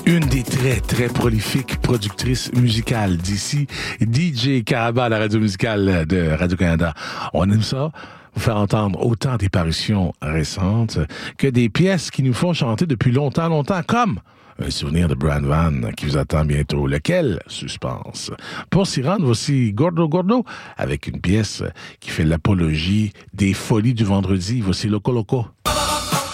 Une des très prolifiques productrices musicales d'ici, DJ Caraba à la radio musicale de Radio-Canada. On aime ça, vous faire entendre autant des parutions récentes que des pièces qui nous font chanter depuis longtemps, comme un souvenir de Brian Van qui vous attend bientôt. Lequel? Suspense. Pour s'y rendre, voici Gordo avec une pièce qui fait l'apologie des folies du vendredi. Voici Loco Loco.